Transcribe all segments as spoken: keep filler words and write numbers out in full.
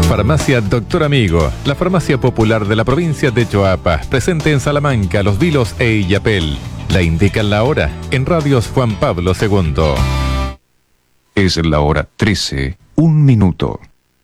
Farmacia Doctor Amigo, la farmacia popular de la provincia de Choapa, presente en Salamanca, Los Vilos e Illapel. La indican la hora en Radios Juan Pablo segundo. Es la hora trece, un minuto.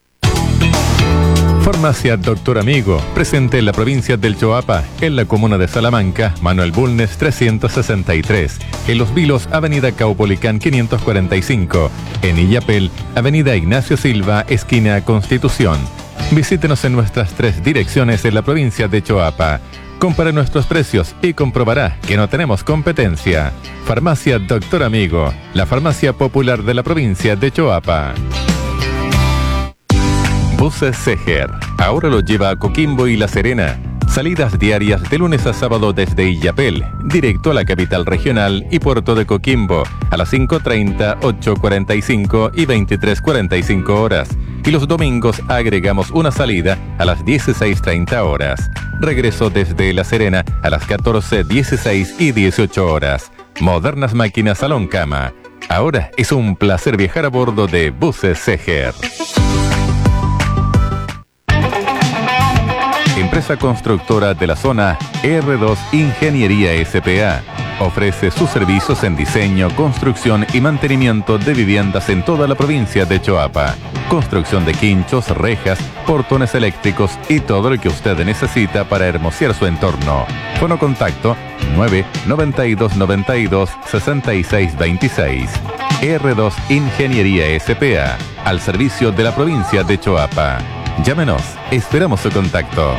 Farmacia Doctor Amigo, presente en la provincia del Choapa, en la comuna de Salamanca, Manuel Bulnes trescientos sesenta y tres, en Los Vilos, Avenida Caupolicán quinientos cuarenta y cinco, en Illapel, Avenida Ignacio Silva, esquina Constitución. Visítenos en nuestras tres direcciones en la provincia de Choapa. Compare nuestros precios y comprobará que no tenemos competencia. Farmacia Doctor Amigo, la farmacia popular de la provincia de Choapa. Buses Seger, ahora lo lleva a Coquimbo y La Serena. Salidas diarias de lunes a sábado desde Illapel, directo a la capital regional y puerto de Coquimbo, a las cinco treinta, ocho cuarenta y cinco y veintitrés cuarenta y cinco horas. Y los domingos agregamos una salida a las dieciséis treinta horas. Regreso desde La Serena a las catorce, dieciséis y dieciocho horas. Modernas máquinas salón cama. Ahora es un placer viajar a bordo de Buses Seger. Empresa constructora de la zona R dos Ingeniería S P A. Ofrece sus servicios en diseño, construcción y mantenimiento de viviendas en toda la provincia de Choapa. Construcción de quinchos, rejas, portones eléctricos y todo lo que usted necesita para hermosear su entorno. Fono contacto nueve noventa y dos noventa y dos sesenta y seis veintiséis. R dos Ingeniería S P A, al servicio de la provincia de Choapa. Llámenos, esperamos su contacto.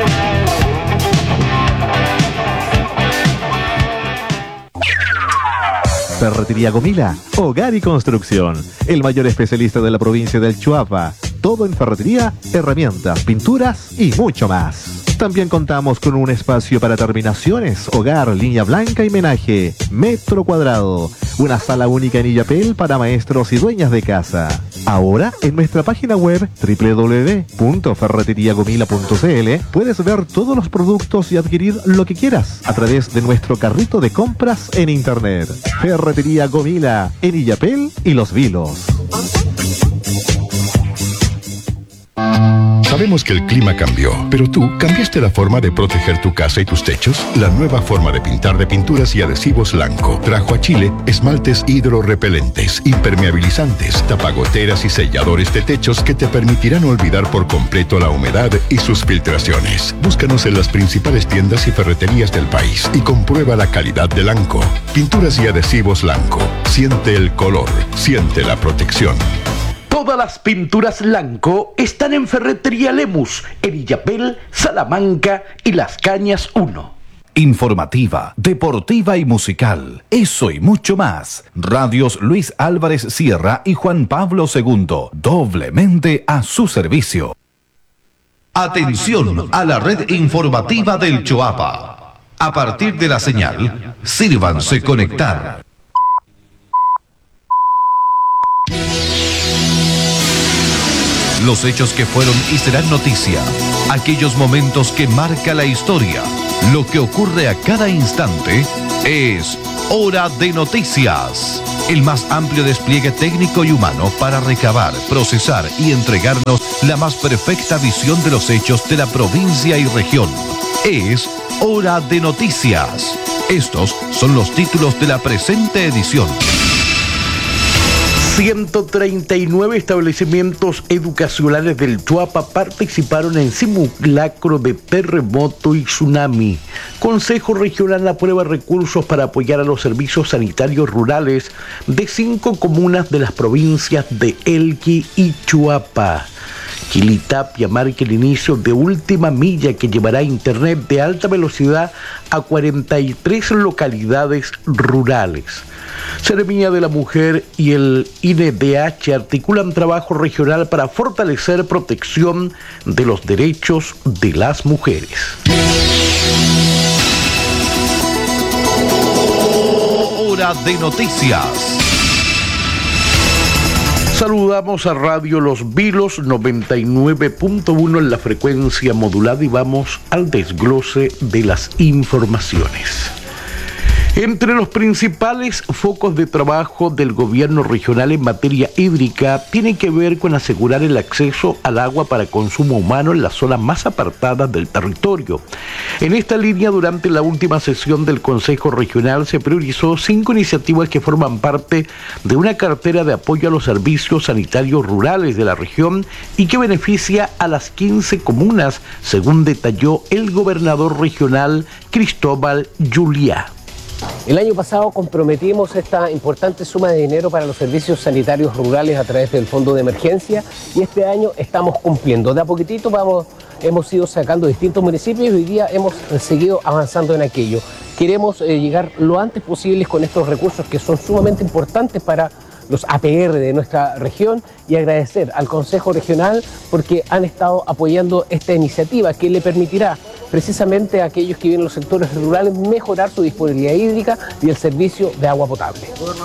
Ferretería Gomila, hogar y construcción. El mayor especialista de la provincia del Choapa. Todo en ferretería, herramientas, pinturas y mucho más. También contamos con un espacio para terminaciones, hogar, línea blanca y menaje, metro cuadrado. Una sala única en Illapel para maestros y dueñas de casa. Ahora, en nuestra página web doble u doble u doble u punto ferretería gomila punto c l puedes ver todos los productos y adquirir lo que quieras a través de nuestro carrito de compras en internet. Ferretería Gomila, en Illapel y Los Vilos. Sabemos que el clima cambió, pero tú cambiaste la forma de proteger tu casa y tus techos. La nueva forma de pintar de pinturas y adhesivos Lanco trajo a Chile esmaltes hidrorrepelentes, impermeabilizantes, tapagoteras y selladores de techos que te permitirán olvidar por completo la humedad y sus filtraciones. Búscanos en las principales tiendas y ferreterías del país y comprueba la calidad de Lanco. Pinturas y adhesivos Lanco. Siente el color, siente la protección. Todas las pinturas Lanco están en Ferretería Lemus, en Illapel, Salamanca y Las Cañas uno. Informativa, deportiva y musical. Eso y mucho más. Radios Luis Álvarez Sierra y Juan Pablo segundo. Doblemente a su servicio. Atención a la red informativa del Choapa. A partir de la señal, sírvanse conectar. Los hechos que fueron y serán noticia, aquellos momentos que marca la historia, lo que ocurre a cada instante, es Hora de Noticias. El más amplio despliegue técnico y humano para recabar, procesar y entregarnos la más perfecta visión de los hechos de la provincia y región. Es Hora de Noticias. Estos son los títulos de la presente edición. ciento treinta y nueve establecimientos educacionales del Choapa participaron en simulacro de terremoto y tsunami. Consejo Regional aprueba recursos para apoyar a los servicios sanitarios rurales de cinco comunas de las provincias de Elqui y Choapa. Quilitapia marca el inicio de última milla que llevará internet de alta velocidad a cuarenta y tres localidades rurales. Seremía de la Mujer y el I N D H articulan trabajo regional para fortalecer protección de los derechos de las mujeres. Hora de Noticias. Saludamos a Radio Los Vilos noventa y nueve punto uno en la frecuencia modulada y vamos al desglose de las informaciones. Entre los principales focos de trabajo del gobierno regional en materia hídrica tiene que ver con asegurar el acceso al agua para consumo humano en las zonas más apartadas del territorio. En esta línea, durante la última sesión del Consejo Regional se priorizó cinco iniciativas que forman parte de una cartera de apoyo a los servicios sanitarios rurales de la región y que beneficia a las quince comunas, según detalló el gobernador regional Cristóbal Juliá. El año pasado comprometimos esta importante suma de dinero para los servicios sanitarios rurales a través del Fondo de Emergencia y este año estamos cumpliendo. De a poquitito vamos, hemos ido sacando distintos municipios y hoy día hemos seguido avanzando en aquello. Queremos eh, llegar lo antes posible con estos recursos que son sumamente importantes para los A P R de nuestra región y agradecer al Consejo Regional porque han estado apoyando esta iniciativa que le permitirá precisamente a aquellos que viven en los sectores rurales mejorar su disponibilidad hídrica y el servicio de agua potable.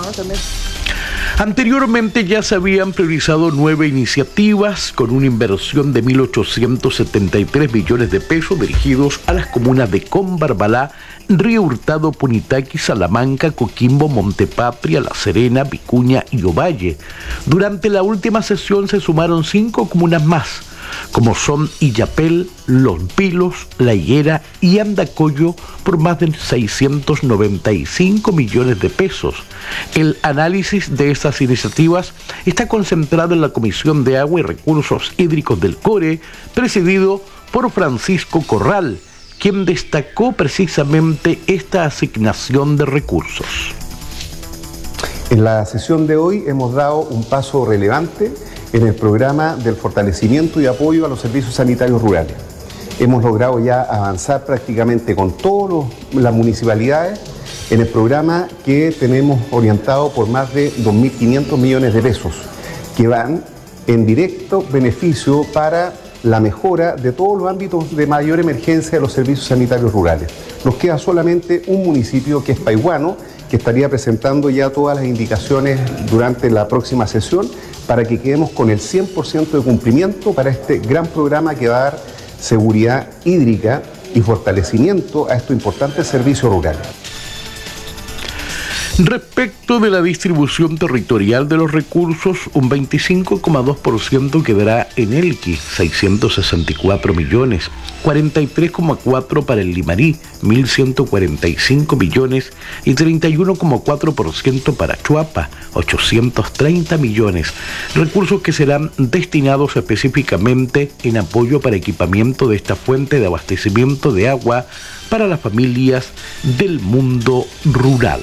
Anteriormente ya se habían priorizado nueve iniciativas con una inversión de mil ochocientos setenta y tres millones de pesos dirigidos a las comunas de Combarbalá, Río Hurtado, Punitaqui, Salamanca, Coquimbo, Montepatria, La Serena, Vicuña y Ovalle. Durante la última sesión se sumaron cinco comunas más, como son Illapel, Los Pilos, La Higuera y Andacollo, por más de seiscientos noventa y cinco millones de pesos. El análisis de estas iniciativas está concentrado en la Comisión de Agua y Recursos Hídricos del CORE, presidido por Francisco Corral, quien destacó precisamente esta asignación de recursos. En la sesión de hoy hemos dado un paso relevante en el programa del fortalecimiento y apoyo a los servicios sanitarios rurales. Hemos logrado ya avanzar prácticamente con todas las municipalidades en el programa que tenemos orientado por más de dos mil quinientos millones de pesos, que van en directo beneficio para la mejora de todos los ámbitos de mayor emergencia de los servicios sanitarios rurales. Nos queda solamente un municipio que es Paiguano, que estaría presentando ya todas las indicaciones durante la próxima sesión para que quedemos con el cien por ciento de cumplimiento para este gran programa que va a dar seguridad hídrica y fortalecimiento a estos importantes servicios rurales. Respecto de la distribución territorial de los recursos, un veinticinco coma dos por ciento quedará en Elqui, seiscientos sesenta y cuatro millones, cuarenta y tres coma cuatro por ciento para el Limarí, mil ciento cuarenta y cinco millones, y treinta y uno coma cuatro por ciento para Chuapa, ochocientos treinta millones, recursos que serán destinados específicamente en apoyo para equipamiento de esta fuente de abastecimiento de agua para las familias del mundo rural.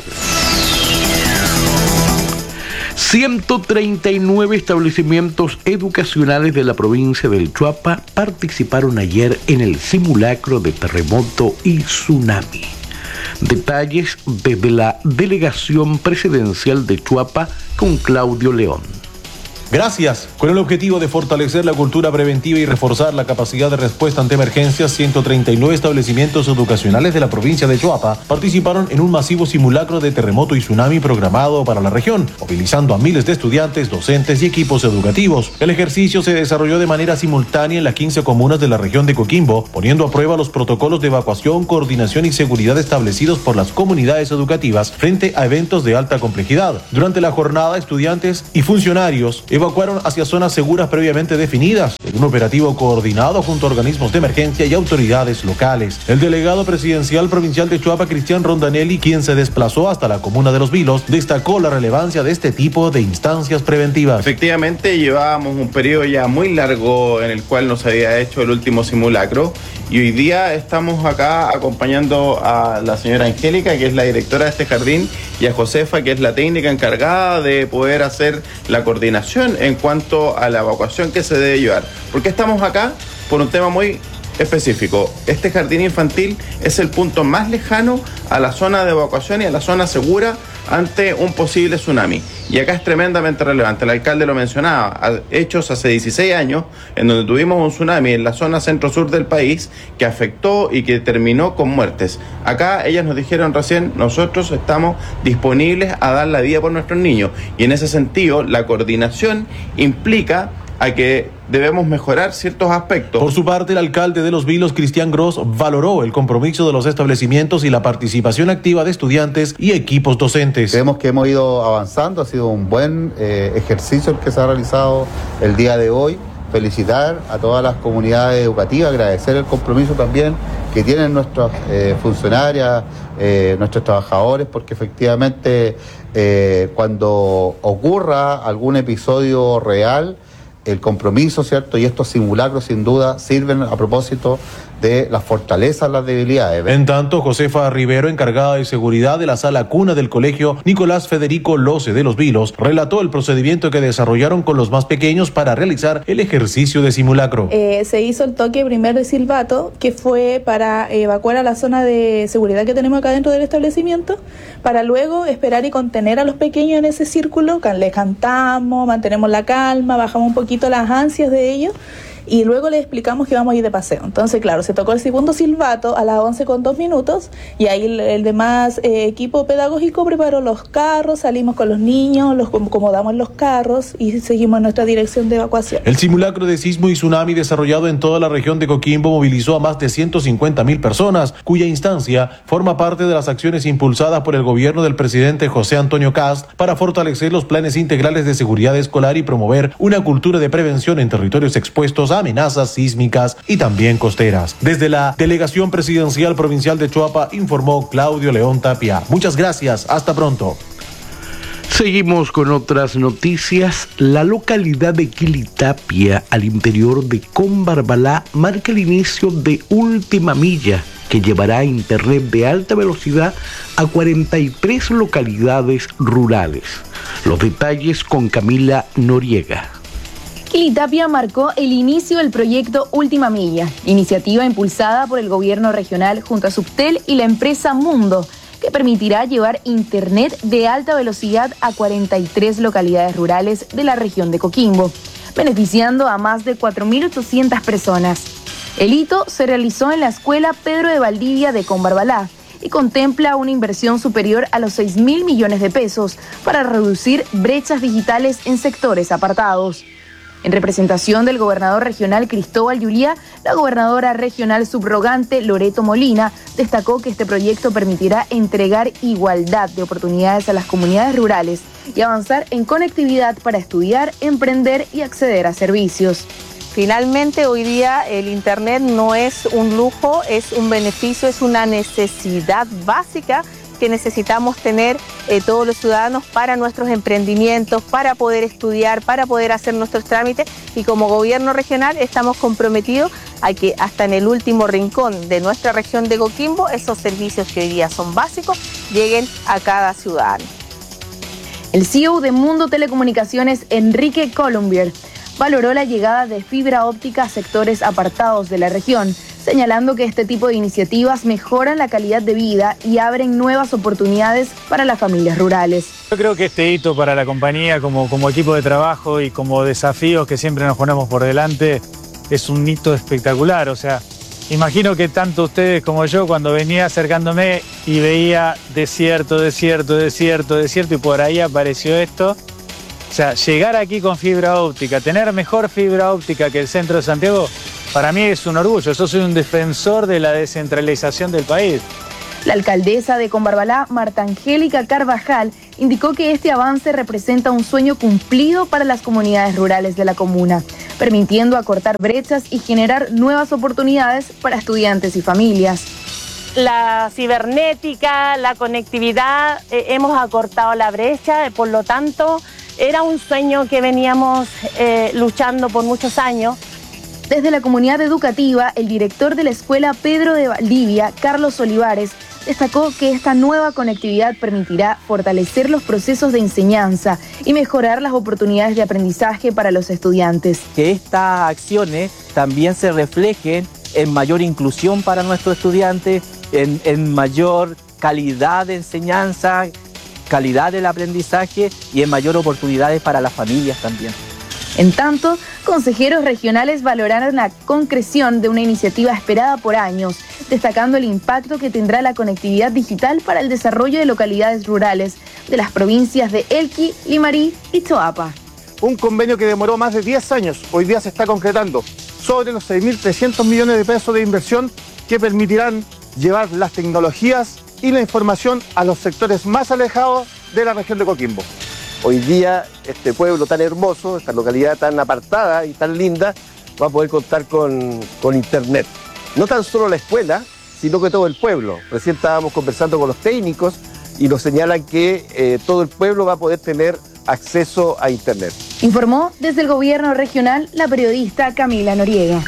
ciento treinta y nueve establecimientos educacionales de la provincia del Chuapa participaron ayer en el simulacro de terremoto y tsunami. Detalles desde la delegación presidencial de Chuapa con Claudio León. Gracias. Con el objetivo de fortalecer la cultura preventiva y reforzar la capacidad de respuesta ante emergencias, ciento treinta y nueve establecimientos educacionales de la provincia de Chuapa participaron en un masivo simulacro de terremoto y tsunami programado para la región, movilizando a miles de estudiantes, docentes y equipos educativos. El ejercicio se desarrolló de manera simultánea en las quince comunas de la región de Coquimbo, poniendo a prueba los protocolos de evacuación, coordinación y seguridad establecidos por las comunidades educativas frente a eventos de alta complejidad. Durante la jornada, estudiantes y funcionarios evacuaron hacia zonas seguras previamente definidas en un operativo coordinado junto a organismos de emergencia y autoridades locales. El delegado presidencial provincial de Chuapa, Cristian Rondanelli, quien se desplazó hasta la comuna de Los Vilos, destacó la relevancia de este tipo de instancias preventivas. Efectivamente, llevábamos un periodo ya muy largo en el cual nos había hecho el último simulacro y hoy día estamos acá acompañando a la señora Angélica, que es la directora de este jardín, y a Josefa, que es la técnica encargada de poder hacer la coordinación en cuanto a la evacuación que se debe llevar. ¿Por qué estamos acá? Por un tema muy específico. Este jardín infantil es el punto más lejano a la zona de evacuación y a la zona segura ante un posible tsunami. Y acá es tremendamente relevante. El alcalde lo mencionaba, hechos hace dieciséis años, en donde tuvimos un tsunami en la zona centro-sur del país que afectó y que terminó con muertes. Acá ellas nos dijeron recién, nosotros estamos disponibles a dar la vida por nuestros niños. Y en ese sentido, la coordinación implica a que debemos mejorar ciertos aspectos. Por su parte, el alcalde de Los Vilos, Cristian Gross, valoró el compromiso de los establecimientos y la participación activa de estudiantes y equipos docentes. Creemos que hemos ido avanzando, ha sido un buen eh, ejercicio el que se ha realizado el día de hoy. Felicitar a todas las comunidades educativas, agradecer el compromiso también que tienen nuestras eh, funcionarias, eh, nuestros trabajadores, porque efectivamente eh, cuando ocurra algún episodio real, el compromiso, ¿cierto? Y estos simulacros sin duda sirven a propósito de las fortalezas, las debilidades. En tanto, Josefa Rivero, encargada de seguridad de la sala cuna del colegio Nicolás Federico Loce de Los Vilos, relató el procedimiento que desarrollaron con los más pequeños para realizar el ejercicio de simulacro. Eh, se hizo el toque primero de silbato, que fue para evacuar a la zona de seguridad que tenemos acá dentro del establecimiento, para luego esperar y contener a los pequeños en ese círculo. Les cantamos, mantenemos la calma, bajamos un poquito las ansias de ellos, y luego les explicamos que vamos a ir de paseo. Entonces, claro, se tocó el segundo silbato a las once con dos minutos y ahí el, el demás eh, equipo pedagógico preparó los carros, salimos con los niños, los acomodamos en los carros y seguimos en nuestra dirección de evacuación. El simulacro de sismo y tsunami desarrollado en toda la región de Coquimbo movilizó a más de ciento cincuenta mil personas, cuya instancia forma parte de las acciones impulsadas por el gobierno del presidente José Antonio Kast para fortalecer los planes integrales de seguridad escolar y promover una cultura de prevención en territorios expuestos a amenazas sísmicas y también costeras. Desde la Delegación Presidencial Provincial de Choapa informó Claudio León Tapia. Muchas gracias, hasta pronto. Seguimos con otras noticias. La localidad de Quilitapia, al interior de Combarbalá, marca el inicio de Última Milla, que llevará internet de alta velocidad a cuarenta y tres localidades rurales. Los detalles con Camila Noriega. Quilitapia marcó el inicio del proyecto Última Milla, iniciativa impulsada por el gobierno regional junto a Subtel y la empresa Mundo, que permitirá llevar internet de alta velocidad a cuarenta y tres localidades rurales de la región de Coquimbo, beneficiando a más de cuatro mil ochocientas personas. El hito se realizó en la escuela Pedro de Valdivia de Combarbalá y contempla una inversión superior a los seis mil millones de pesos para reducir brechas digitales en sectores apartados. En representación del gobernador regional Cristóbal Yulia, la gobernadora regional subrogante Loreto Molina destacó que este proyecto permitirá entregar igualdad de oportunidades a las comunidades rurales y avanzar en conectividad para estudiar, emprender y acceder a servicios. Finalmente, hoy día el Internet no es un lujo, es un beneficio, es una necesidad básica que necesitamos tener eh, todos los ciudadanos para nuestros emprendimientos, para poder estudiar, para poder hacer nuestros trámites, y como gobierno regional estamos comprometidos a que hasta en el último rincón de nuestra región de Coquimbo esos servicios que hoy día son básicos lleguen a cada ciudadano. El C E O de Mundo Telecomunicaciones, Enrique Colombier, valoró la llegada de fibra óptica a sectores apartados de la región, señalando que este tipo de iniciativas mejoran la calidad de vida y abren nuevas oportunidades para las familias rurales. Yo creo que este hito para la compañía como, como equipo de trabajo y como desafíos que siempre nos ponemos por delante es un hito espectacular. O sea, imagino que tanto ustedes como yo, cuando venía acercándome y veía desierto, desierto, desierto, desierto y por ahí apareció esto. O sea, llegar aquí con fibra óptica, tener mejor fibra óptica que el centro de Santiago, para mí es un orgullo. Yo soy un defensor de la descentralización del país. La alcaldesa de Combarbalá, Marta Angélica Carvajal, indicó que este avance representa un sueño cumplido para las comunidades rurales de la comuna, permitiendo acortar brechas y generar nuevas oportunidades para estudiantes y familias. La cibernética, la conectividad, eh, hemos acortado la brecha, por lo tanto, era un sueño que veníamos eh, luchando por muchos años. Desde la comunidad educativa, el director de la escuela Pedro de Valdivia, Carlos Olivares, destacó que esta nueva conectividad permitirá fortalecer los procesos de enseñanza y mejorar las oportunidades de aprendizaje para los estudiantes. Que estas acciones también se reflejen en mayor inclusión para nuestros estudiantes, en, en mayor calidad de enseñanza, calidad del aprendizaje y en mayor oportunidades para las familias también. En tanto, consejeros regionales valoraron la concreción de una iniciativa esperada por años, destacando el impacto que tendrá la conectividad digital para el desarrollo de localidades rurales de las provincias de Elqui, Limarí y Choapa. un convenio que demoró más de diez años, hoy día se está concretando, sobre los seis mil trescientos millones de pesos de inversión que permitirán llevar las tecnologías y la información a los sectores más alejados de la región de Coquimbo. Hoy día este pueblo tan hermoso, esta localidad tan apartada y tan linda, va a poder contar con, con internet. No tan solo la escuela, sino que todo el pueblo. Recién estábamos conversando con los técnicos y nos señalan que eh, todo el pueblo va a poder tener acceso a internet. Informó desde el gobierno regional la periodista Camila Noriega.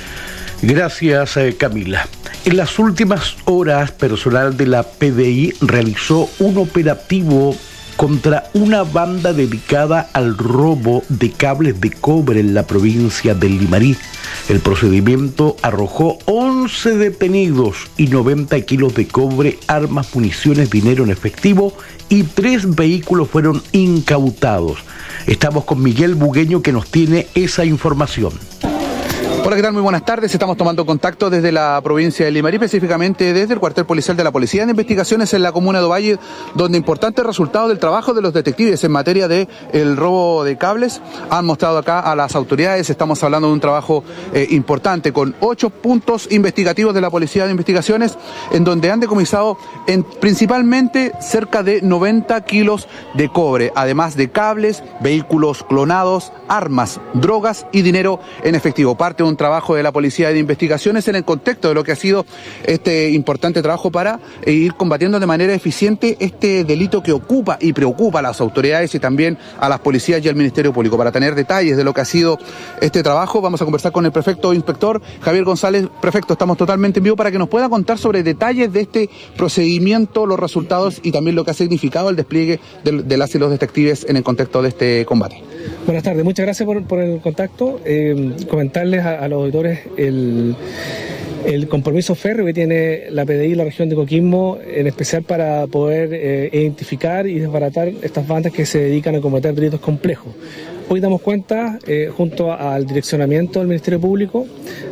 Gracias, eh, Camila. En las últimas horas, personal de la P D I realizó un operativo contra una banda dedicada al robo de cables de cobre en la provincia del Limarí. El procedimiento arrojó once detenidos y noventa kilos de cobre, armas, municiones, dinero en efectivo y tres vehículos fueron incautados. Estamos con Miguel Bugueño que nos tiene esa información. Hola, ¿qué tal? Muy buenas tardes. Estamos tomando contacto desde la provincia de Limarí, específicamente desde el cuartel policial de la Policía de Investigaciones en la comuna de Ovalle, donde importantes resultados del trabajo de los detectives en materia de el robo de cables han mostrado acá a las autoridades. Estamos hablando de un trabajo eh, importante con ocho puntos investigativos de la Policía de Investigaciones, en donde han decomisado en, principalmente cerca de noventa kilos de cobre, además de cables, vehículos clonados, armas, drogas y dinero en efectivo. Parte de un trabajo de la Policía de Investigaciones en el contexto de lo que ha sido este importante trabajo para ir combatiendo de manera eficiente este delito que ocupa y preocupa a las autoridades y también a las policías y al Ministerio Público. Para tener detalles de lo que ha sido este trabajo, vamos a conversar con el prefecto inspector Javier González. Prefecto, estamos totalmente en vivo para que nos pueda contar sobre detalles de este procedimiento, los resultados y también lo que ha significado el despliegue de, de las y los detectives en el contexto de este combate. Buenas tardes, muchas gracias por, por el contacto. Eh, comentarles a, a los auditores el, el compromiso férreo que tiene la P D I y la región de Coquimbo, en especial para poder eh, identificar y desbaratar estas bandas que se dedican a cometer delitos complejos. Hoy damos cuenta, eh, junto al direccionamiento del Ministerio Público,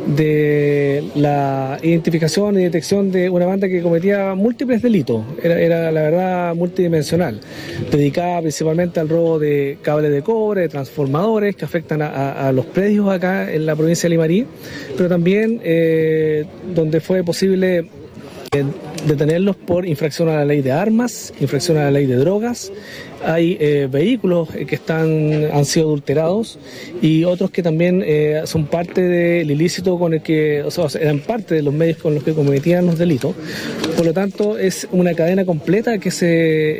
de la identificación y detección de una banda que cometía múltiples delitos. Era, era la verdad multidimensional, dedicada principalmente al robo de cables de cobre, de transformadores que afectan a, a, a los predios acá en la provincia de Limarí, pero también eh, donde fue posible eh, detenerlos por infracción a la ley de armas, infracción a la ley de drogas. Hay eh, vehículos que están, han sido adulterados y otros que también eh, son parte del ilícito con el que, o sea, eran parte de los medios con los que cometían los delitos. Por lo tanto, es una cadena completa que se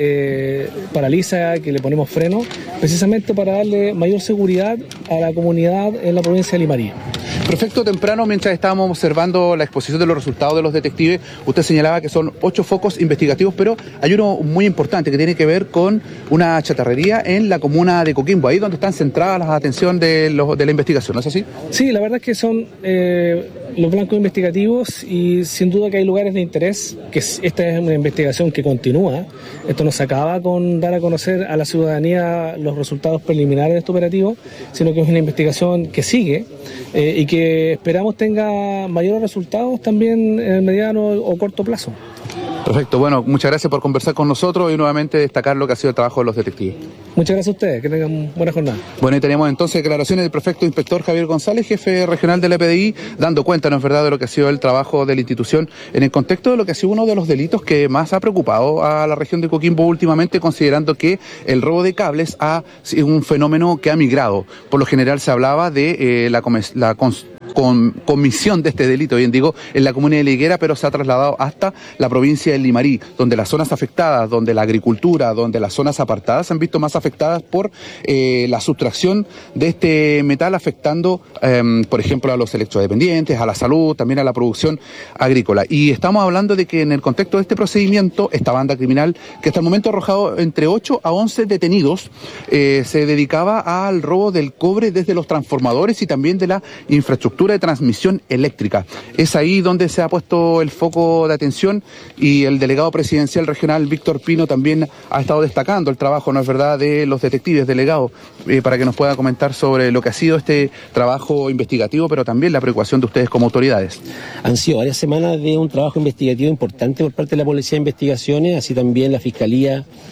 eh, paraliza, que le ponemos freno, precisamente para darle mayor seguridad a la comunidad en la provincia de Limarí. Perfecto, temprano, mientras estábamos observando la exposición de los resultados de los detectives, usted señalaba que son ocho focos investigativos, pero hay uno muy importante que tiene que ver con una chatarrería en la comuna de Coquimbo, ahí donde están centradas las atenciones de, los, de la investigación, ¿no es así? Sí, la verdad es que son eh, los blancos investigativos y sin duda que hay lugares de interés, que esta es una investigación que continúa. Esto no se acaba con dar a conocer a la ciudadanía los resultados preliminares de este operativo, sino que es una investigación que sigue eh, y que esperamos tenga mayores resultados también en el mediano o corto plazo. Perfecto, bueno, muchas gracias por conversar con nosotros y nuevamente destacar lo que ha sido el trabajo de los detectives. Muchas gracias a ustedes, que tengan buena jornada. Bueno, y tenemos entonces declaraciones del prefecto inspector Javier González, jefe regional de la P D I, dando cuenta, ¿no es verdad?, de lo que ha sido el trabajo de la institución en el contexto de lo que ha sido uno de los delitos que más ha preocupado a la región de Coquimbo últimamente, considerando que el robo de cables ha sido un fenómeno que ha migrado. Por lo general se hablaba de eh, la, la con comisión de este delito, bien digo, en la comuna de La Higuera, pero se ha trasladado hasta la provincia del Limarí, donde las zonas afectadas, donde la agricultura, donde las zonas apartadas se han visto más afectadas por eh, la sustracción de este metal, afectando, eh, por ejemplo, a los electrodependientes, a la salud, también a la producción agrícola. Y estamos hablando de que en el contexto de este procedimiento, esta banda criminal, que hasta el momento ha arrojado entre ocho a once detenidos, eh, se dedicaba al robo del cobre desde los transformadores y también de la infraestructura de transmisión eléctrica. Es ahí donde se ha puesto el foco de atención y el delegado presidencial regional Víctor Pino también ha estado destacando el trabajo, ¿no es verdad?, de los detectives delegados, eh, para que nos pueda comentar sobre lo que ha sido este trabajo investigativo, pero también la preocupación de ustedes como autoridades. Han sido varias semanas de un trabajo investigativo importante por parte de la Policía de Investigaciones, así también la Fiscalía,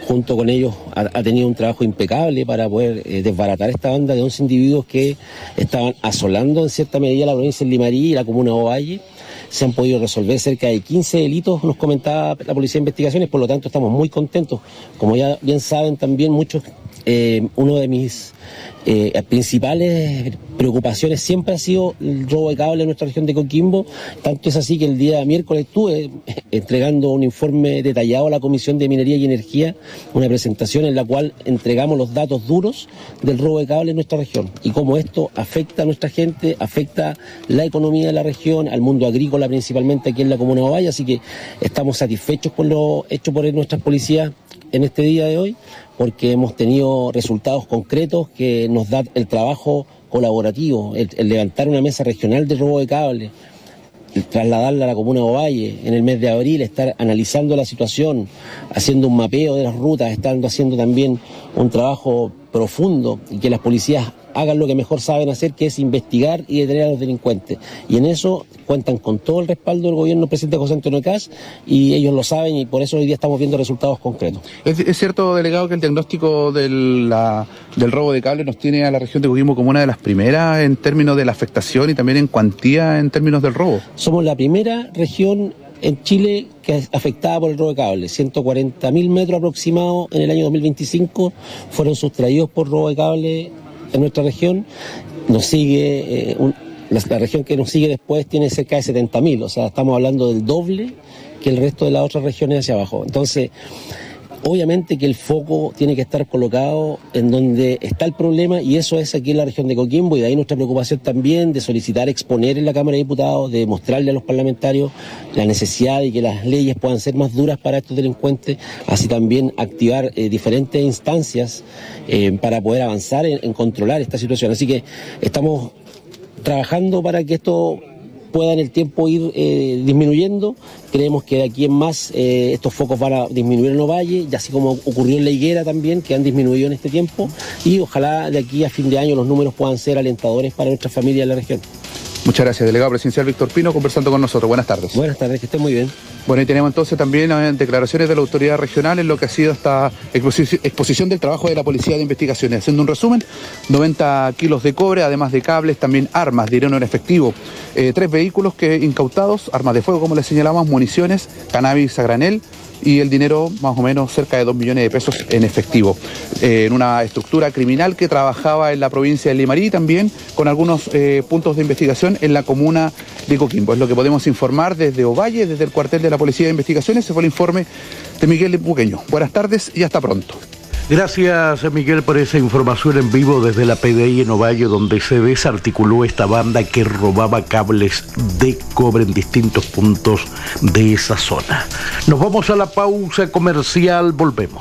junto con ellos ha, ha tenido un trabajo impecable para poder eh, desbaratar esta banda de once individuos que estaban asolando en cierta medida la provincia de Limarí y la comuna de Ovalle. Se han podido resolver cerca de quince delitos, nos comentaba la Policía de Investigaciones, por lo tanto estamos muy contentos. Como ya bien saben también muchos, eh, uno de mis eh, principales preocupaciones siempre ha sido el robo de cable en nuestra región de Coquimbo, tanto es así que el día miércoles estuve entregando un informe detallado a la Comisión de Minería y Energía, una presentación en la cual entregamos los datos duros del robo de cable en nuestra región y cómo esto afecta a nuestra gente, afecta la economía de la región, al mundo agrícola principalmente aquí en la comuna de Ovalle, así que estamos satisfechos con lo hecho por nuestras policías en este día de hoy, porque hemos tenido resultados concretos que nos da el trabajo colaborativo, el, el levantar una mesa regional de robo de cable, el trasladarla a la comuna de Ovalle en el mes de abril, estar analizando la situación, haciendo un mapeo de las rutas, estando haciendo también un trabajo profundo y que las policías hagan lo que mejor saben hacer, que es investigar y detener a los delincuentes. Y en eso cuentan con todo el respaldo del gobierno del presidente José Antonio Kast y ellos lo saben y por eso hoy día estamos viendo resultados concretos. ¿Es, es cierto, delegado, que el diagnóstico del, la, del robo de cable nos tiene a la región de Coquimbo como una de las primeras en términos de la afectación y también en cuantía en términos del robo? Somos la primera región en Chile que es afectada por el robo de cable. ciento cuarenta mil metros aproximados en el año dos mil veinticinco fueron sustraídos por robo de cable en nuestra región. Nos sigue, eh, un, la, la región que nos sigue después tiene cerca de setenta mil, o sea, estamos hablando del doble que el resto de las otras regiones hacia abajo. Entonces, obviamente que el foco tiene que estar colocado en donde está el problema y eso es aquí en la región de Coquimbo y de ahí nuestra preocupación también de solicitar exponer en la Cámara de Diputados, de mostrarle a los parlamentarios la necesidad de que las leyes puedan ser más duras para estos delincuentes, así también activar eh, diferentes instancias eh, para poder avanzar en, en controlar esta situación. Así que estamos trabajando para que esto pueda en el tiempo ir eh, disminuyendo. Creemos que de aquí en más eh, estos focos van a disminuir en Ovalle, y así como ocurrió en La Higuera también, que han disminuido en este tiempo, y ojalá de aquí a fin de año los números puedan ser alentadores para nuestra familia en la región. Muchas gracias, delegado presidencial Víctor Pino, conversando con nosotros. Buenas tardes. Buenas tardes, que estén muy bien. Bueno, y tenemos entonces también eh, declaraciones de la autoridad regional en lo que ha sido esta exposi- exposición del trabajo de la Policía de Investigaciones. Haciendo un resumen, noventa kilos de cobre, además de cables, también armas, dinero en efectivo, eh, tres vehículos que incautados, armas de fuego, como les señalamos, municiones, cannabis a granel, y el dinero más o menos cerca de dos millones de pesos en efectivo, eh, en una estructura criminal que trabajaba en la provincia de Limarí, también con algunos eh, puntos de investigación en la comuna de Coquimbo. Es lo que podemos informar desde Ovalle, desde el cuartel de la Policía de Investigaciones. Ese fue el informe de Miguel Buqueño. Buenas tardes y hasta pronto. Gracias, Miguel, por esa información en vivo desde la P D I en Ovalle, donde se desarticuló esta banda que robaba cables de cobre en distintos puntos de esa zona. Nos vamos a la pausa comercial, volvemos.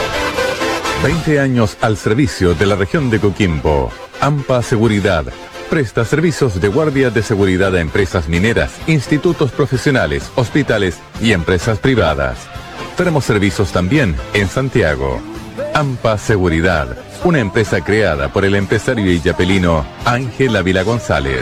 veinte años al servicio de la región de Coquimbo. AMPA Seguridad presta servicios de guardia de seguridad a empresas mineras, institutos profesionales, hospitales y empresas privadas. Tenemos servicios también en Santiago. AMPA Seguridad, una empresa creada por el empresario illapelino Ángel Ávila González.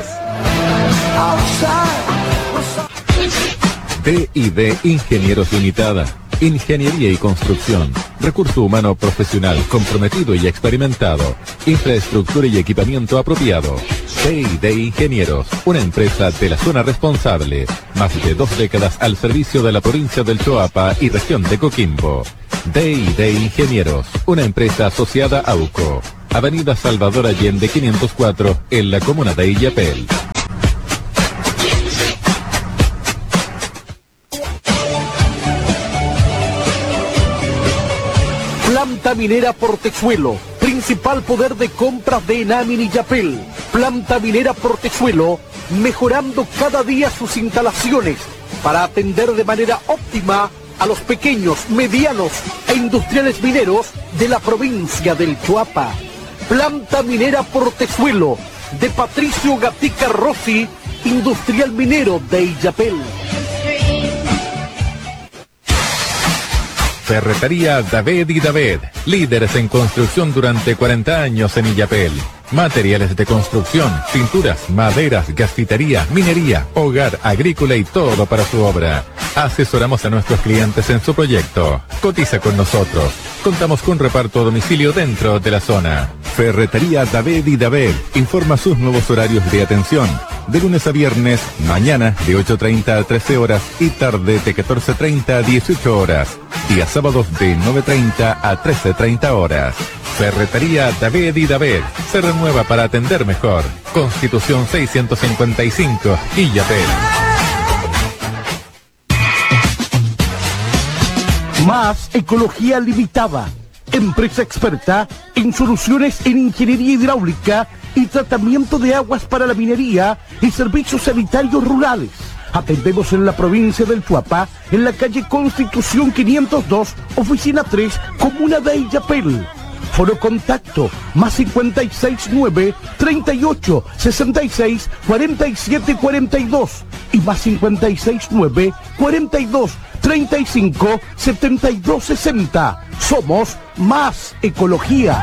D y D Ingenieros Limitada, ingeniería y construcción, recurso humano profesional comprometido y experimentado, infraestructura y equipamiento apropiado. D y D Ingenieros, una empresa de la zona responsable, más de dos décadas al servicio de la provincia del Choapa y región de Coquimbo. D y D Ingenieros, una empresa asociada a U C O. Avenida Salvador Allende quinientos cuatro, en la comuna de Illapel. Planta Minera Portezuelo, principal poder de compras de Enami y Illapel. Planta Minera Portezuelo, mejorando cada día sus instalaciones para atender de manera óptima a los pequeños, medianos e industriales mineros de la provincia del Choapa. Planta Minera Portezuelo, de Patricio Gatica Rossi, industrial minero de Illapel. Ferretería David y David, líderes en construcción durante cuarenta años en Illapel. Materiales de construcción, pinturas, maderas, gasfitería, minería, hogar, agrícola y todo para su obra. Asesoramos a nuestros clientes en su proyecto. Cotiza con nosotros. Contamos con reparto a domicilio dentro de la zona. Ferretería David y David informa sus nuevos horarios de atención. De lunes a viernes, mañana de ocho treinta a trece horas y tarde de catorce treinta a dieciocho horas. Días sábados de nueve treinta a trece treinta horas. Ferretería David y David se renueva para atender mejor. Constitución seiscientos cincuenta y cinco, Illapel. Más Ecología Limitada, empresa experta en soluciones en ingeniería hidráulica y tratamiento de aguas para la minería y servicios sanitarios rurales. Atendemos en la provincia del Chuapa, en la calle Constitución quinientos dos, oficina tres, comuna de Illapel. Foro contacto, más cincuenta y seis nueve, treinta y ocho, sesenta y seis, cuarenta y siete cuarenta y dos y más cincuenta y seis nueve, cuarenta y dos, treinta y cinco, setenta y dos sesenta. Somos Más Ecología.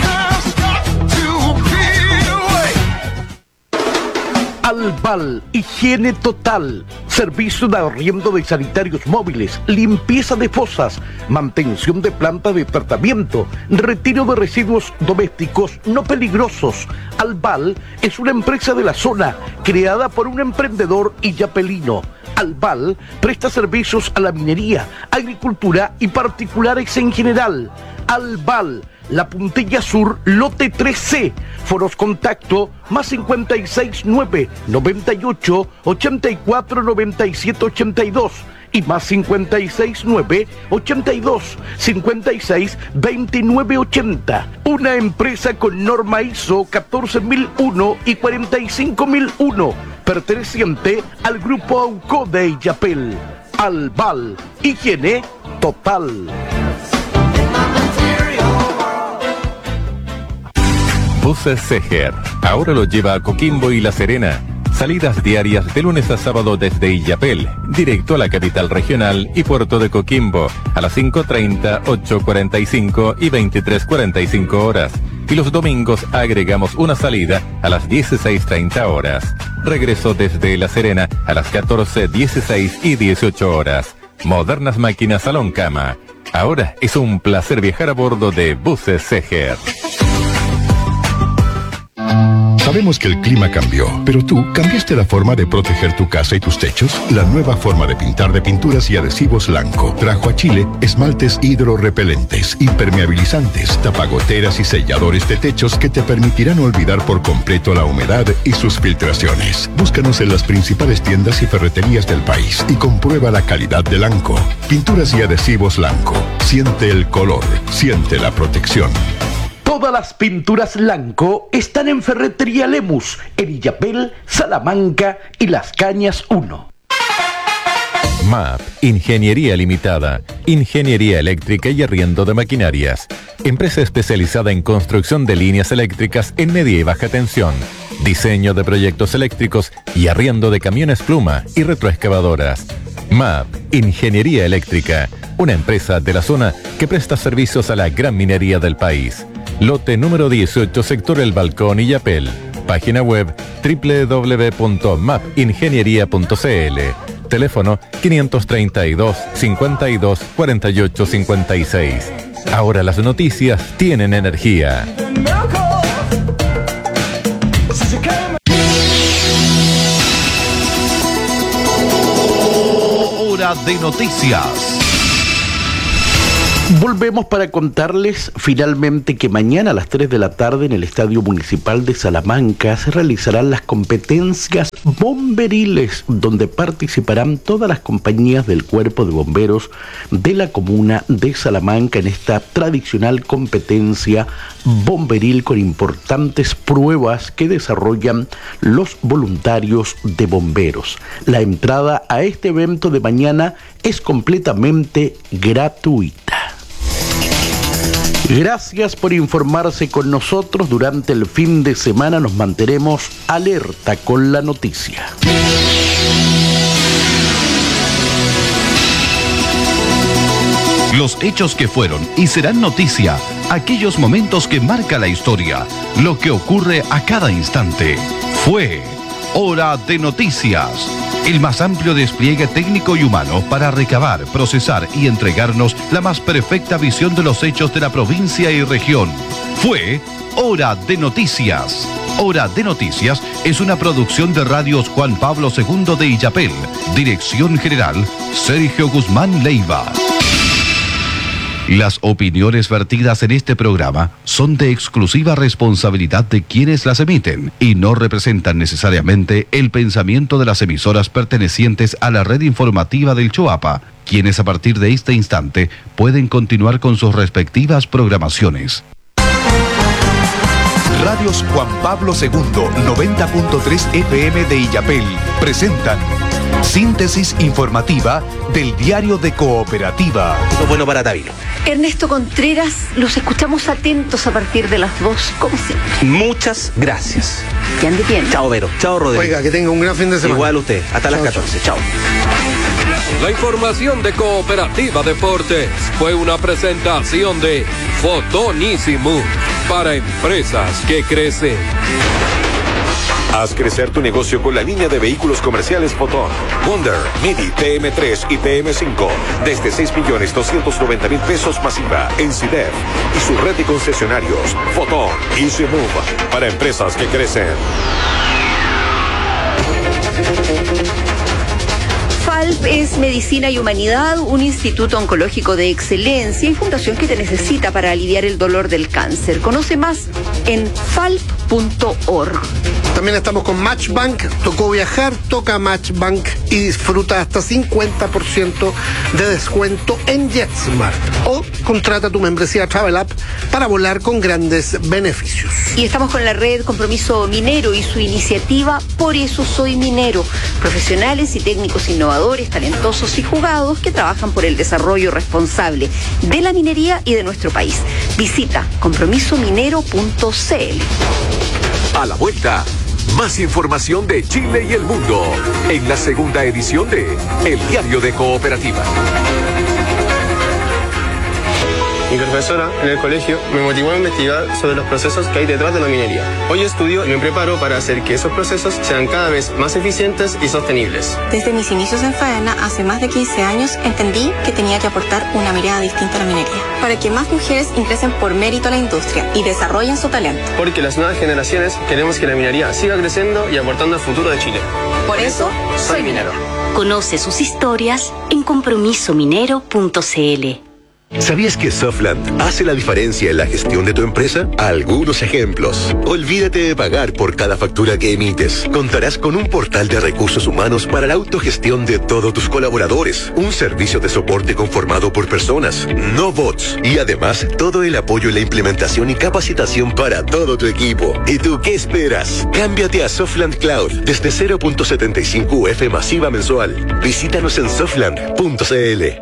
Albal, higiene total, servicio de arriendo de sanitarios móviles, limpieza de fosas, mantención de planta de tratamiento, retiro de residuos domésticos no peligrosos. Albal es una empresa de la zona creada por un emprendedor illapelino. Albal presta servicios a la minería, agricultura y particulares en general. Albal, La Puntilla Sur, lote tres C. Foros contacto más cincuenta y seis nueve, noventa y ocho, ochenta y cuatro, noventa y siete ochenta y dos y más cincuenta y seis nueve, ochenta y dos, cincuenta y seis, veintinueve ochenta. Una empresa con norma I S O catorce mil uno y cuarenta y cinco mil uno, perteneciente al grupo AUCO de Illapel. Albal, higiene total. Buses Seger, ahora lo lleva a Coquimbo y La Serena. Salidas diarias de lunes a sábado desde Illapel, directo a la capital regional y puerto de Coquimbo, a las cinco treinta, ocho cuarenta y cinco y veintitrés cuarenta y cinco horas. Y los domingos agregamos una salida a las dieciséis treinta horas. Regreso desde La Serena a las catorce, dieciséis y dieciocho horas. Modernas máquinas salón cama. Ahora es un placer viajar a bordo de Buses Seger. Sabemos que el clima cambió, pero tú cambiaste la forma de proteger tu casa y tus techos. La nueva forma de pintar de Pinturas y Adhesivos Lanco trajo a Chile esmaltes hidrorrepelentes, impermeabilizantes, tapagoteras y selladores de techos que te permitirán olvidar por completo la humedad y sus filtraciones. Búscanos en las principales tiendas y ferreterías del país y comprueba la calidad de Lanco. Pinturas y Adhesivos Lanco. Siente el color, siente la protección. Todas las pinturas Lanco están en Ferretería Lemus, en Illapel, Salamanca y Las Cañas uno. M A P, Ingeniería Limitada, Ingeniería Eléctrica y Arriendo de Maquinarias. Empresa especializada en construcción de líneas eléctricas en media y baja tensión, diseño de proyectos eléctricos y arriendo de camiones pluma y retroexcavadoras. M A P, Ingeniería Eléctrica, una empresa de la zona que presta servicios a la gran minería del país. Lote número dieciocho, sector El Balcón, Illapel. Página web doble u doble u doble u punto map ingeniería punto c l. Teléfono quinientos treinta y dos, cincuenta y dos, cuarenta y ocho cincuenta y seis. Ahora las noticias tienen energía. Hora de noticias. Volvemos para contarles finalmente que mañana a las tres de la tarde en el Estadio Municipal de Salamanca se realizarán las competencias bomberiles, donde participarán todas las compañías del Cuerpo de Bomberos de la comuna de Salamanca en esta tradicional competencia bomberil con importantes pruebas que desarrollan los voluntarios de bomberos. La entrada a este evento de mañana es completamente gratuita. Gracias por informarse con nosotros. Durante el fin de semana nos mantenemos alerta con la noticia. Los hechos que fueron y serán noticia, aquellos momentos que marca la historia, lo que ocurre a cada instante, fue, Hora de Noticias. El más amplio despliegue técnico y humano para recabar, procesar y entregarnos la más perfecta visión de los hechos de la provincia y región. Fue Hora de Noticias. Hora de Noticias es una producción de Radios Juan Pablo segundo de Illapel. Dirección General, Sergio Guzmán Leiva. Las opiniones vertidas en este programa son de exclusiva responsabilidad de quienes las emiten y no representan necesariamente el pensamiento de las emisoras pertenecientes a la red informativa del Choapa, quienes a partir de este instante pueden continuar con sus respectivas programaciones. Radios Juan Pablo segundo, noventa punto tres F M de Illapel, presentan síntesis informativa del Diario de Cooperativa. Lo bueno para Tavilo. Ernesto Contreras, los escuchamos atentos a partir de las dos, como siempre. Muchas gracias. Que ande bien. Chao, Vero. Chao, Rodrigo. Oiga, que tenga un gran fin de semana. Igual usted. Hasta las catorce. Chao. La información de Cooperativa Deportes fue una presentación de Fotonísimo para empresas que crecen. Haz crecer tu negocio con la línea de vehículos comerciales Fotón, Wonder, Midi, T M tres y T M cinco desde seis millones doscientos noventa mil pesos masiva en C I D E F y su red de concesionarios Fotón Easy Move para empresas que crecen. FALP es Medicina y Humanidad, un instituto oncológico de excelencia y fundación que te necesita para aliviar el dolor del cáncer. Conoce más en falp punto org. También estamos con Matchbank. Tocó viajar, toca Matchbank y disfruta hasta cincuenta por ciento de descuento en JetSmart. O contrata tu membresía Travel App para volar con grandes beneficios. Y estamos con la red Compromiso Minero y su iniciativa Por eso soy minero. Profesionales y técnicos innovadores, talentosos y jugados que trabajan por el desarrollo responsable de la minería y de nuestro país. Visita compromiso minero punto c l. A la vuelta, más información de Chile y el mundo en la segunda edición de El Diario de Cooperativa. Mi profesora en el colegio me motivó a investigar sobre los procesos que hay detrás de la minería. Hoy estudio y me preparo para hacer que esos procesos sean cada vez más eficientes y sostenibles. Desde mis inicios en Faena, hace más de quince años, entendí que tenía que aportar una mirada distinta a la minería, para que más mujeres ingresen por mérito a la industria y desarrollen su talento. Porque las nuevas generaciones queremos que la minería siga creciendo y aportando al futuro de Chile. Por eso, soy minero. Conoce sus historias en compromiso minero punto c l. ¿Sabías que Softland hace la diferencia en la gestión de tu empresa? Algunos ejemplos. Olvídate de pagar por cada factura que emites. Contarás con un portal de recursos humanos para la autogestión de todos tus colaboradores. Un servicio de soporte conformado por personas, no bots. Y además, todo el apoyo en la implementación y capacitación para todo tu equipo. ¿Y tú qué esperas? Cámbiate a Softland Cloud desde cero punto setenta y cinco U F masiva mensual. Visítanos en softland punto c l.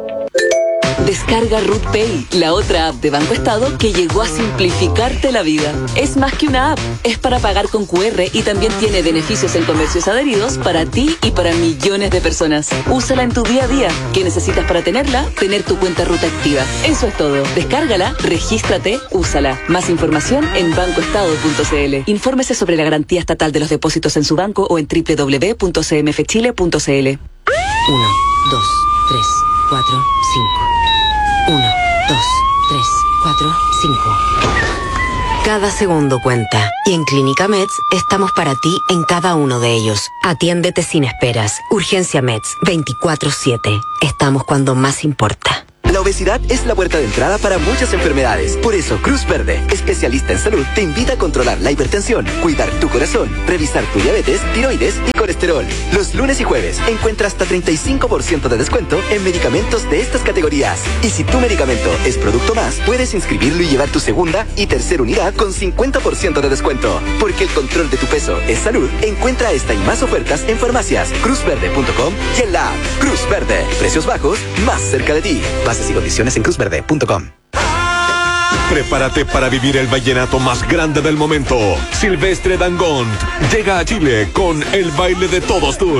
Descarga RootPay, la otra app de Banco Estado que llegó a simplificarte la vida. Es más que una app, es para pagar con cu erre y también tiene beneficios en comercios adheridos para ti y para millones de personas. Úsala en tu día a día. ¿Qué necesitas para tenerla? Tener tu cuenta Ruta activa. Eso es todo. Descárgala, regístrate, úsala. Más información en banco estado punto c l. Infórmese sobre la garantía estatal de los depósitos en su banco o en doble u doble u doble u punto c m f chile punto c l. Uno, dos, tres, cuatro, cinco. Uno, dos, tres, cuatro, cinco. Cada segundo cuenta. Y en Clínica Meds estamos para ti en cada uno de ellos. Atiéndete sin esperas. Urgencia Meds, veinticuatro siete. Estamos cuando más importa. La obesidad es la puerta de entrada para muchas enfermedades. Por eso, Cruz Verde, especialista en salud, te invita a controlar la hipertensión, cuidar tu corazón, revisar tu diabetes, tiroides y colesterol. Los lunes y jueves encuentra hasta treinta y cinco por ciento de descuento en medicamentos de estas categorías. Y si tu medicamento es producto más, puedes inscribirlo y llevar tu segunda y tercera unidad con cincuenta por ciento de descuento. Porque el control de tu peso es salud. Encuentra esta y más ofertas en farmacias, cruz verde punto com y en la app Cruz Verde. Precios bajos, más cerca de ti. Bases y condiciones en cruz verde punto com. Prepárate para vivir el vallenato más grande del momento. Silvestre Dangond llega a Chile con el Baile de Todos Tour.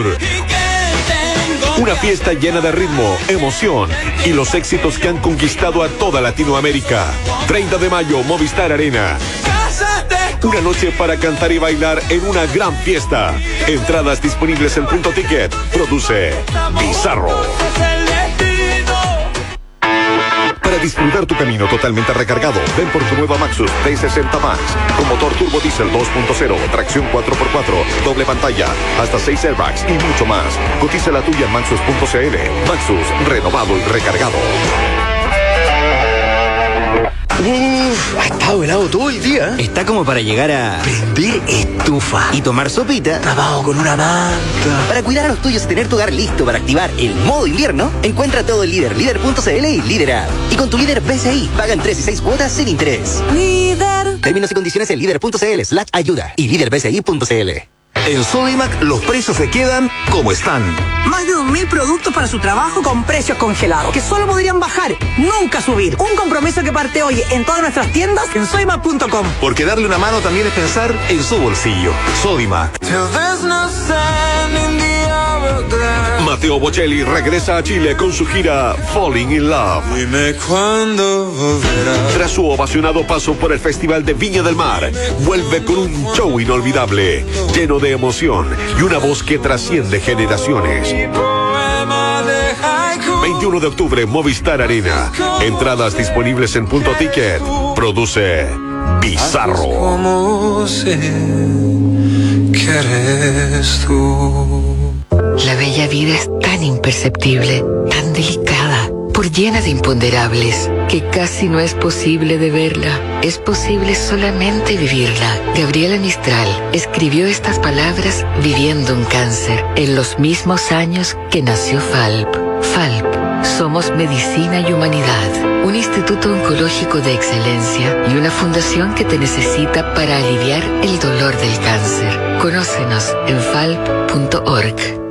Una fiesta llena de ritmo, emoción y los éxitos que han conquistado a toda Latinoamérica. treinta de mayo, Movistar Arena. Una noche para cantar y bailar en una gran fiesta. Entradas disponibles en Punto Ticket. Produce Bizarro. Para disfrutar tu camino totalmente recargado, ven por tu nueva Maxus T sesenta Max, con motor turbo diésel dos punto cero, tracción cuatro por cuatro, doble pantalla, hasta seis airbags y mucho más. Cotiza la tuya en maxus punto c l. Maxus, renovado y recargado. Uf, ha estado helado todo el día. Está como para llegar a prender estufa y tomar sopita tapado con una manta. Para cuidar a los tuyos y tener tu hogar listo para activar el modo invierno, encuentra todo en Líder, líder punto c l y Líder App. Y con tu Líder B C I, pagan tres y seis cuotas sin interés. Líder. Términos y condiciones en líder punto c l slash ayuda y líder b c i punto c l. En Sodimac los precios se quedan como están. Más de dos mil productos para su trabajo con precios congelados, que solo podrían bajar, nunca subir. Un compromiso que parte hoy en todas nuestras tiendas en sodimac punto com. Porque darle una mano también es pensar en su bolsillo. Sodimac. Matteo Bocelli regresa a Chile con su gira Falling in Love. Dime cuándo volverá. Tras su ovacionado paso por el Festival de Viña del Mar, vuelve con un show inolvidable, lleno de emoción y una voz que trasciende generaciones. veintiuno de octubre, Movistar Arena. Entradas disponibles en Punto Ticket. Produce Bizarro. Como sé que eres tú. La bella vida es tan imperceptible, tan delicada, por llena de imponderables, que casi no es posible de verla. Es posible solamente vivirla. Gabriela Mistral escribió estas palabras viviendo un cáncer, en los mismos años que nació Falp. Falp, somos medicina y humanidad, un instituto oncológico de excelencia y una fundación que te necesita para aliviar el dolor del cáncer. Conócenos en falp punto org.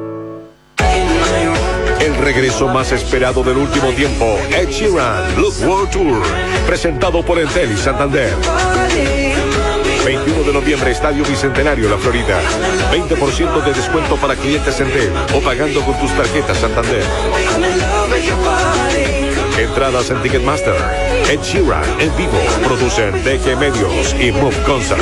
El regreso más esperado del último tiempo, Ed Sheeran, Look World Tour, presentado por Entel y Santander. veintiuno de noviembre, Estadio Bicentenario, La Florida. veinte por ciento de descuento para clientes Entel o pagando con tus tarjetas Santander. Entradas en Ticketmaster. Ed Sheeran en vivo. Producen D G Medios y Move Concert.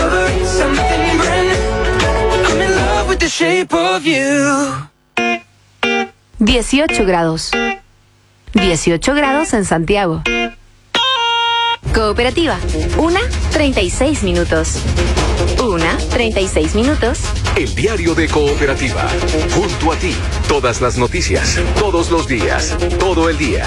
dieciocho grados. dieciocho grados en Santiago. Cooperativa, una treinta y seis minutos. Una treinta y seis minutos. El diario de Cooperativa. Junto a ti, todas las noticias, todos los días, todo el día.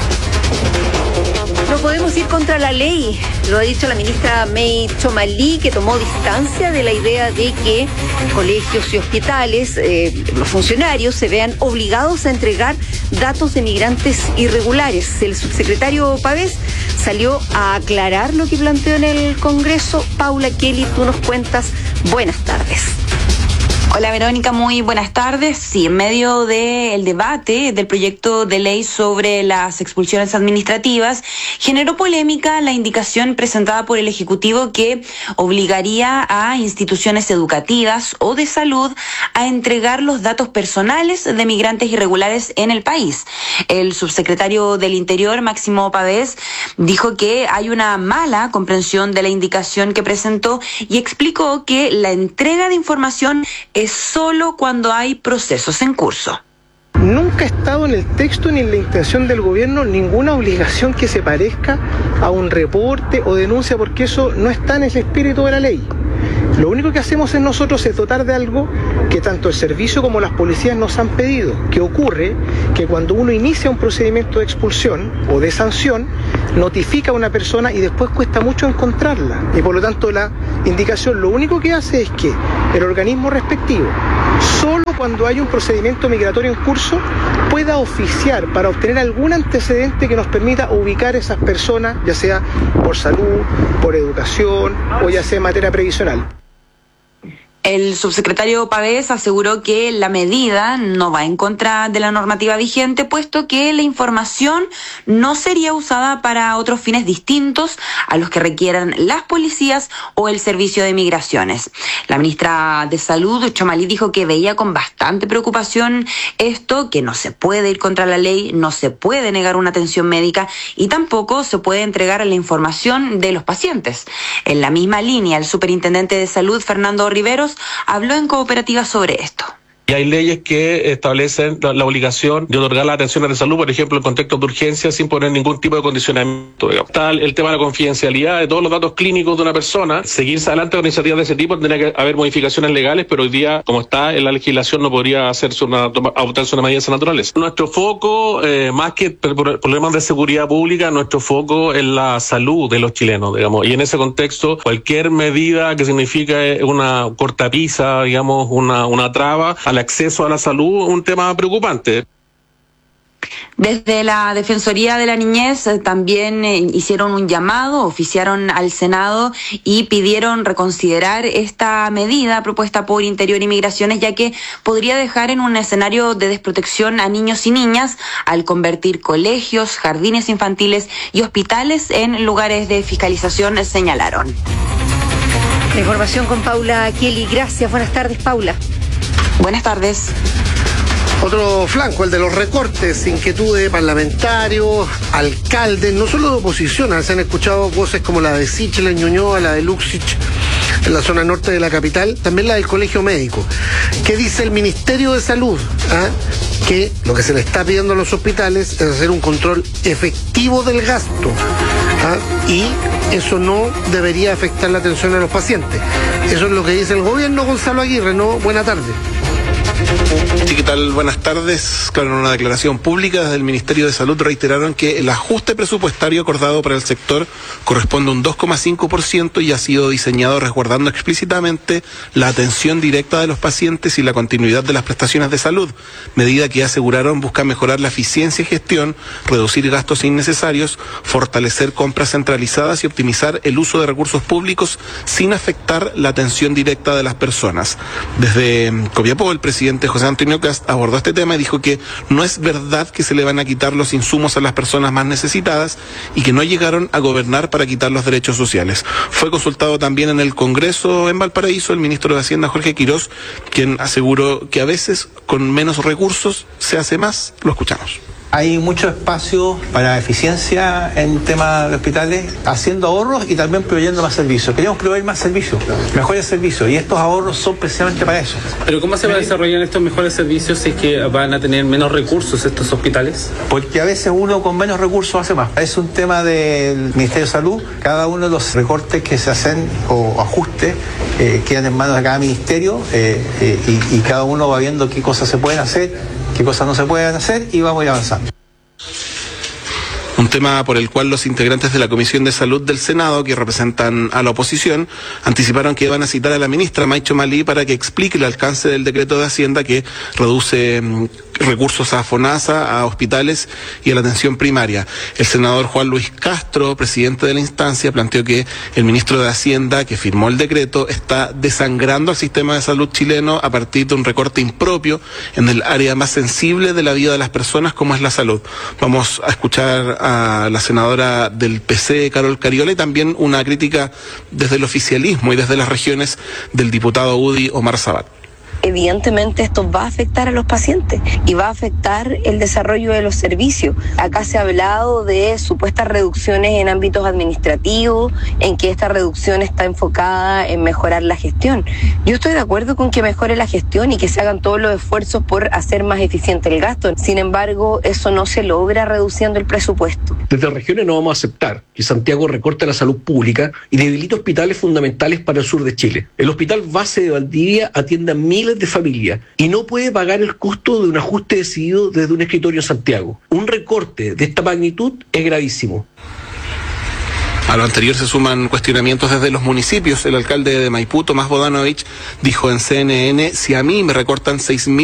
No podemos ir contra la ley, lo ha dicho la ministra May Chomalí, que tomó distancia de la idea de que colegios y hospitales, eh, los funcionarios, se vean obligados a entregar datos de migrantes irregulares. El subsecretario Pavés salió a aclarar lo que planteó en el Congreso. Paula Kelly, tú nos cuentas. Buenas tardes. Hola Verónica, muy buenas tardes. Sí, en medio del debate del proyecto de ley sobre las expulsiones administrativas, generó polémica la indicación presentada por el Ejecutivo que obligaría a instituciones educativas o de salud a entregar los datos personales de migrantes irregulares en el país. El subsecretario del Interior, Máximo Pavés, dijo que hay una mala comprensión de la indicación que presentó y explicó que la entrega de información es solo cuando hay procesos en curso. Nunca ha estado en el texto ni en la intención del gobierno ninguna obligación que se parezca a un reporte o denuncia, porque eso no está en el espíritu de la ley. Lo único que hacemos en nosotros es dotar de algo que tanto el servicio como las policías nos han pedido, que ocurre que cuando uno inicia un procedimiento de expulsión o de sanción, notifica a una persona y después cuesta mucho encontrarla. Y por lo tanto la indicación lo único que hace es que el organismo respectivo, solo cuando hay un procedimiento migratorio en curso, pueda oficiar para obtener algún antecedente que nos permita ubicar a esas personas, ya sea por salud, por educación o ya sea en materia previsional. El subsecretario Pavés aseguró que la medida no va en contra de la normativa vigente, puesto que la información no sería usada para otros fines distintos a los que requieran las policías o el servicio de migraciones. La ministra de Salud, Chomalí, dijo que veía con bastante preocupación esto, que no se puede ir contra la ley, no se puede negar una atención médica y tampoco se puede entregar la información de los pacientes. En la misma línea, el superintendente de Salud, Fernando Riveros, habló en Cooperativa sobre esto. Y hay leyes que establecen la, la obligación de otorgar la atención de salud, por ejemplo, en contextos de urgencia, sin poner ningún tipo de condicionamiento. Está el tema de la confidencialidad de todos los datos clínicos de una persona. Seguirse adelante con iniciativas de ese tipo tendría que haber modificaciones legales, pero hoy día, como está en la legislación, no podría hacerse una, adoptarse una medida naturales. Nuestro foco, eh, más que problemas de seguridad pública, nuestro foco es la salud de los chilenos, digamos. Y en ese contexto, cualquier medida que signifique una cortapisa, digamos, una, una traba a acceso a la salud, un tema preocupante. Desde la Defensoría de la Niñez eh, también eh, hicieron un llamado, oficiaron al Senado y pidieron reconsiderar esta medida propuesta por Interior y Migraciones, ya que podría dejar en un escenario de desprotección a niños y niñas al convertir colegios, jardines infantiles y hospitales en lugares de fiscalización, señalaron. La información con Paula Kelly. Gracias. Buenas tardes, Paula. Buenas tardes. Otro flanco, el de los recortes, inquietudes de parlamentarios, alcaldes, no solo de oposición, se han escuchado voces como la de Sichel en Ñuñoa, la de Luxich en la zona norte de la capital, también la del Colegio Médico. ¿Qué dice el Ministerio de Salud? ¿Ah? Que lo que se le está pidiendo a los hospitales es hacer un control efectivo del gasto. ¿Ah? Y eso no debería afectar la atención a los pacientes. Eso es lo que dice el gobierno. Gonzalo Aguirre, ¿no? Buena tarde. Sí, ¿qué tal? Buenas tardes. Claro, en una declaración pública desde el Ministerio de Salud reiteraron que el ajuste presupuestario acordado para el sector corresponde a un dos coma cinco por ciento y ha sido diseñado resguardando explícitamente la atención directa de los pacientes y la continuidad de las prestaciones de salud, medida que aseguraron busca mejorar la eficiencia y gestión, reducir gastos innecesarios, fortalecer compras centralizadas y optimizar el uso de recursos públicos sin afectar la atención directa de las personas. Desde Copiapó, el presidente José Antonio Kast abordó este tema y dijo que no es verdad que se le van a quitar los insumos a las personas más necesitadas y que no llegaron a gobernar para quitar los derechos sociales. Fue consultado también en el Congreso en Valparaíso el ministro de Hacienda, Jorge Quirós, quien aseguró que a veces con menos recursos se hace más. Lo escuchamos. Hay mucho espacio para eficiencia en temas de hospitales, haciendo ahorros y también proveyendo más servicios. Queremos proveer más servicios, mejores servicios, y estos ahorros son precisamente para eso. ¿Pero cómo se va a desarrollar estos mejores servicios si es que van a tener menos recursos estos hospitales? Porque a veces uno con menos recursos hace más. Es un tema del Ministerio de Salud. Cada uno de los recortes que se hacen o ajustes eh, quedan en manos de cada ministerio eh, eh, y, y cada uno va viendo qué cosas se pueden hacer, qué cosas no se pueden hacer y vamos a ir avanzando. Un tema por el cual los integrantes de la Comisión de Salud del Senado, que representan a la oposición, anticiparon que van a citar a la ministra May Chomalí para que explique el alcance del decreto de Hacienda que reduce mmm, recursos a FONASA, a hospitales y a la atención primaria. El senador Juan Luis Castro, presidente de la instancia, planteó que el ministro de Hacienda, que firmó el decreto, está desangrando al sistema de salud chileno a partir de un recorte impropio en el área más sensible de la vida de las personas, como es la salud. Vamos a escuchar a la senadora del P C, Carol Cariola, y también una crítica desde el oficialismo y desde las regiones del diputado U D I, Omar Sabat. Evidentemente esto va a afectar a los pacientes y va a afectar el desarrollo de los servicios. Acá se ha hablado de supuestas reducciones en ámbitos administrativos, en que esta reducción está enfocada en mejorar la gestión. Yo estoy de acuerdo con que mejore la gestión y que se hagan todos los esfuerzos por hacer más eficiente el gasto. Sin embargo, eso no se logra reduciendo el presupuesto. Desde regiones no vamos a aceptar que Santiago recorte la salud pública y debilite hospitales fundamentales para el sur de Chile. El hospital base de Valdivia atiende a miles de familias y no puede pagar el costo de un ajuste decidido desde un escritorio en Santiago. Un recorte de esta magnitud es gravísimo. A lo anterior se suman cuestionamientos desde los municipios. El alcalde de Maipú, Tomás Bodanovich, dijo en C N N: si a mí me recortan seis mil